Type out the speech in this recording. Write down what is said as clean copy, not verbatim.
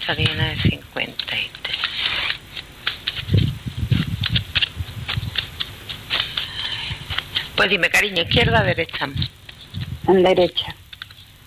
está llena de 53. Pues dime, cariño, ¿izquierda o derecha? En derecha.